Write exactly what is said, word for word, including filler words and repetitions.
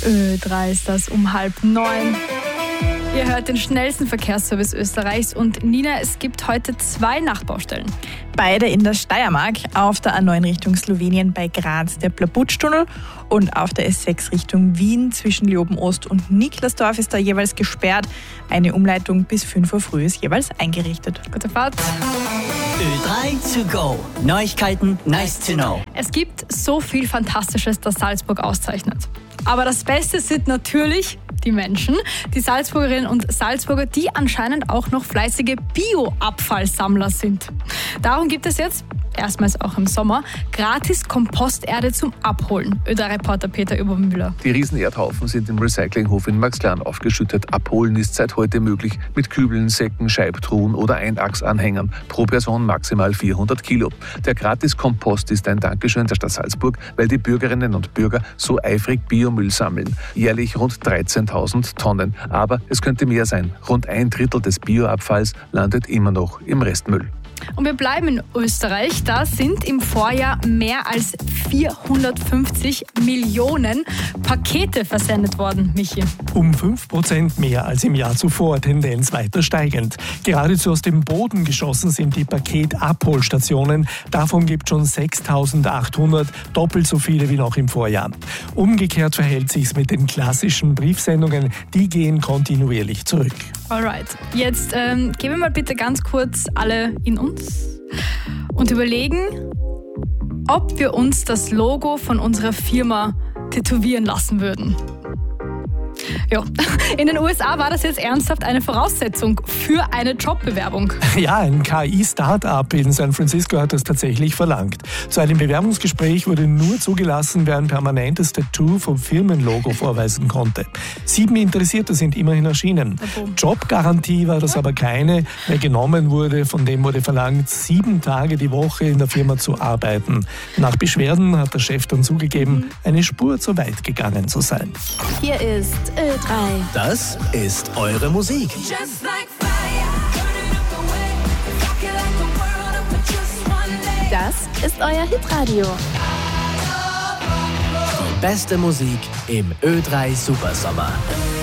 Ö drei ist das um halb neun. Ihr hört den schnellsten Verkehrsservice Österreichs und Nina, es gibt heute zwei Nachbaustellen. Beide in der Steiermark, auf der A neun Richtung Slowenien bei Graz der Plabutsch-Tunnel und auf der S sechs Richtung Wien zwischen Leoben-Ost und Niklasdorf ist da jeweils gesperrt. Eine Umleitung bis fünf Uhr früh ist jeweils eingerichtet. Gute Fahrt. Ö drei to go. Neuigkeiten, nice to know. Es gibt so viel Fantastisches, das Salzburg auszeichnet. Aber das Beste sind natürlich die Menschen, die Salzburgerinnen und Salzburger, die anscheinend auch noch fleißige Bio-Abfallsammler sind. Darum gibt es jetzt, erstmals auch im Sommer, gratis Komposterde zum Abholen. Ö drei Reporter Peter Übermüller. Die Riesenerdhaufen sind im Recyclinghof in Maxglan aufgeschüttet. Abholen ist seit heute möglich mit Kübeln, Säcken, Scheibtruhen oder Einachsanhängern. Pro Person maximal vierhundert Kilo. Der Gratis-Kompost ist ein Dankeschön der Stadt Salzburg, weil die Bürgerinnen und Bürger so eifrig Biomüll sammeln. Jährlich rund dreizehntausend Tonnen. Aber es könnte mehr sein. Rund ein Drittel des Bioabfalls landet immer noch im Restmüll. Und wir bleiben in Österreich. Da sind im Vorjahr mehr als vierhundertfünfzig Millionen Pakete versendet worden, Michi. Um fünf Prozent mehr als im Jahr zuvor, Tendenz weiter steigend. Geradezu aus dem Boden geschossen sind die Paketabholstationen. Davon gibt es schon sechstausendachthundert, doppelt so viele wie noch im Vorjahr. Umgekehrt verhält sich's mit den klassischen Briefsendungen. Die gehen kontinuierlich zurück. Alright, jetzt ähm, gehen wir mal bitte ganz kurz alle in uns und überlegen, ob wir uns das Logo von unserer Firma tätowieren lassen würden. Ja, in den U S A war das jetzt ernsthaft eine Voraussetzung für eine Jobbewerbung. Ja, ein K I-Startup in San Francisco hat das tatsächlich verlangt. Zu einem Bewerbungsgespräch wurde nur zugelassen, wer ein permanentes Tattoo vom Firmenlogo vorweisen konnte. Sieben Interessierte sind immerhin erschienen. Jobgarantie war das aber keine. Wer genommen wurde, von dem wurde verlangt, sieben Tage die Woche in der Firma zu arbeiten. Nach Beschwerden hat der Chef dann zugegeben, eine Spur zu weit gegangen zu sein. Hier ist Ö drei. Das ist eure Musik. Das ist euer Hitradio. Die beste Musik im Ö drei Supersommer.